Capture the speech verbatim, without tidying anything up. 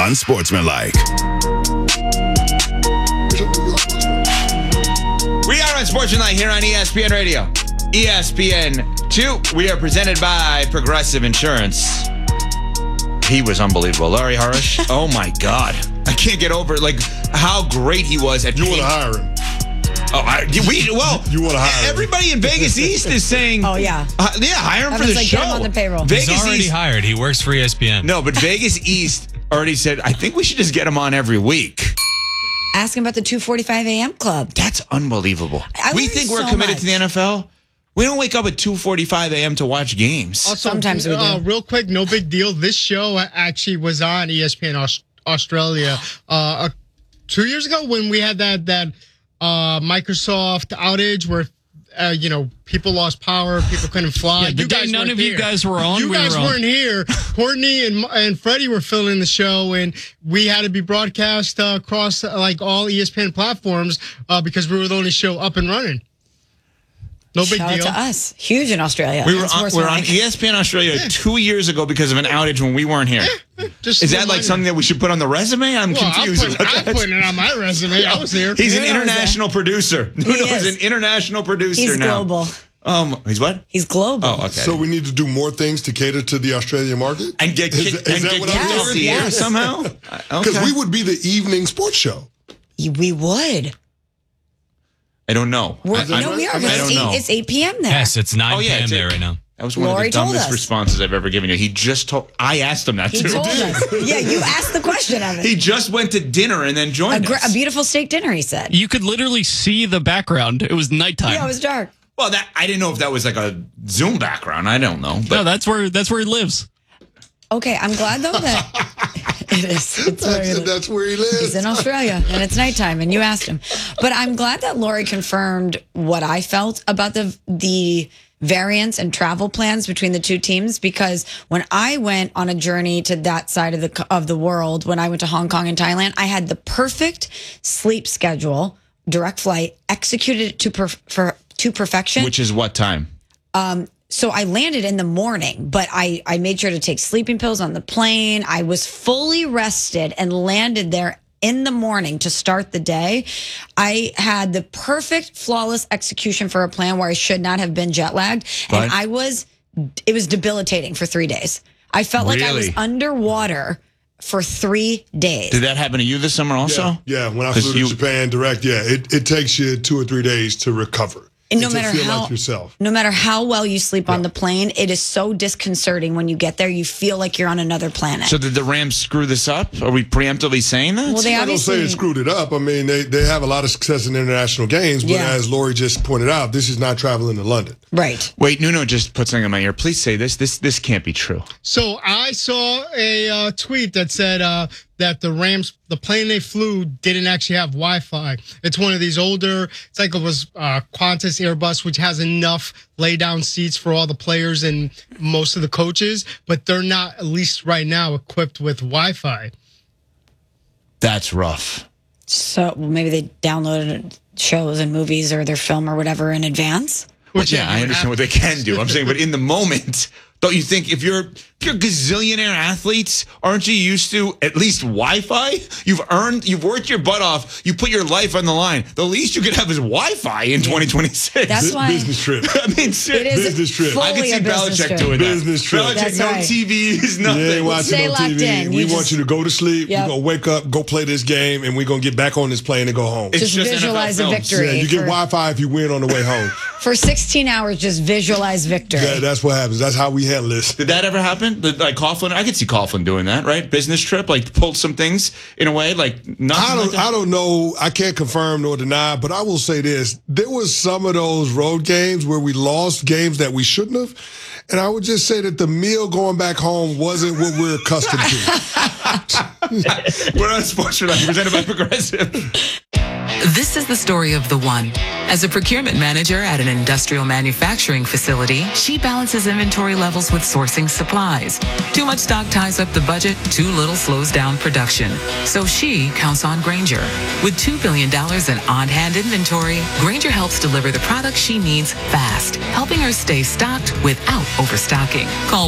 unsportsmanlike. We are Unsportsmanlike here on E S P N Radio. E S P N two. We are presented by Progressive Insurance. He was unbelievable. Larry Harish. Oh, my God. I can't get over, like, how great he was at... You want to hire him. Oh, I, we well. You want to hire him. Everybody in Vegas East is saying, "Oh yeah, uh, yeah, hire him I for was the like, show." Get him on the payroll. Vegas He's already East, hired. He works for E S P N. No, but Vegas East already said, "I think we should just get him on every week." Ask him about the two forty-five a.m. club. That's unbelievable. I we learned think we're so committed much. to the N F L. We don't wake up at two forty-five a.m. to watch games. Also, Sometimes we do. Uh, real quick, no big deal. This show actually was on E S P N Aus- Australia uh, uh, two years ago when we had that that uh, Microsoft outage where. Uh, you know, people lost power. People couldn't fly. Yeah, the you day guys none weren't of you here. guys were on, You we guys were on. weren't here. Courtney and and Freddie were filling the show, and we had to be broadcast uh, across uh, like all E S P N platforms uh, because we were the only show up and running. No big Shout deal. out to us. Huge in Australia. We were And on, we were on sportsmanlike. E S P N Australia two years ago because of an outage when we weren't here. Just Is that like remind something me. that we should put on the resume? I'm Well, I'm confused. putting, about I'm that. putting it on my resume. I was here. He's an Nuno is international producer. Nuno is is. an international producer He's now. global. Um, he's what? He's global. Oh, okay. So we need to do more things to cater to the Australian market? and get Is kicked, that- is and that get what kicked I'm off the hearing? air Yes. somehow. Because Okay. we would be the evening sports show. We would. I don't know. We're, I, I, no, we are. I It's don't eight, know. it's eight p.m. there. Yes, it's nine Oh, yeah, p.m. it's there a- right now. That was one Lori of the told dumbest us. responses I've ever given you. He just told. I asked him that He too. told us. Yeah, you asked the question of it. He just went to dinner and then A, joined gr- us. a beautiful steak dinner, he said. You could literally see the background. It was nighttime. Yeah, it was dark. Well, that I didn't know if that was like a Zoom background. I don't know. But no, that's where that's where he lives. Okay, I'm glad though that it is. It's where he That's, lives. that's where he lives. He's in Australia and it's nighttime and you asked him. But I'm glad that Lori confirmed what I felt about the the variance and travel plans between the two teams, because when I went on a journey to that side of the of the world, when I went to Hong Kong and Thailand, I had the perfect sleep schedule, direct flight, executed it to per, for, to perfection. which is what time? So I landed in the morning, but I, I made sure to take sleeping pills on the plane. I was fully rested and landed there in the morning to start the day. I had the perfect, flawless execution for a plan where I should not have been jet lagged. Right. And I was, it was debilitating for three days. I felt like I was Really? underwater for three days. Did that happen to you this summer also? Yeah, yeah, when I 'Cause flew to you- Japan direct, yeah, it, it takes you two or three days to recover. And no and to matter feel how like yourself. no matter how well you sleep on the plane, it is so disconcerting when you get there. You feel like you're on another planet. So did the Rams screw this up? Are we preemptively saying that? well, they I don't say obviously it screwed it up. I mean, they, they have a lot of success in international games, but Yeah. as Lori just pointed out, this is not traveling to London. right. Wait, Nuno just put something in my ear. Please say this. This this can't be true. So I saw a uh, tweet that said uh, that the Rams, the plane they flew, didn't actually have Wi-Fi. It's one of these older, it's like it was uh, Qantas Airbus, which has enough lay-down seats for all the players and most of the coaches, but they're not, at least right now, equipped with Wi-Fi. That's rough. So well, maybe they downloaded shows and movies or their film or whatever in advance. Well, Which yeah, you I would understand have- what they can do. I'm saying, but in the moment, don't you think if you're if you're gazillionaire athletes, aren't you used to at least Wi-Fi? You've earned, you've worked your butt off. You put your life on the line. The least you could have is Wi-Fi in twenty twenty-six. That's Bu- why Business trip. I mean, it is business trip. fully I can see a business Belichick trip. doing that. Business trip. Belichick, That's no right. T Vs, nothing. You ain't watching Stay no locked T V. in. We You want just- you to go to sleep. Yep. We're going to wake up, go play this game, and we're going to get back on this plane and go home. It's Just just N F L visualize a films. victory. Yeah, you get for, Wi-Fi if you win on the way home. for sixteen hours. Just visualize victory. Yeah, that's what happens. That's how we handle this. Did that ever happen? Did, like Coughlin, I could see Coughlin doing that, right? Business trip, like pulled some things in a way, like nothing I don't. like that? I don't know. I can't confirm nor deny, but I will say this: there was some of those road games where we lost games that we shouldn't have, and I would just say that the meal going back home wasn't what we're accustomed to. We're on Sports Tonight, presented by Progressive. This is the story of the one. As a procurement manager at an industrial manufacturing facility, she balances inventory levels with sourcing supplies. Too much stock ties up the budget, too little slows down production. So she counts on Grainger. With two billion dollars in on-hand inventory, Grainger helps deliver the products she needs fast, helping her stay stocked without overstocking. Call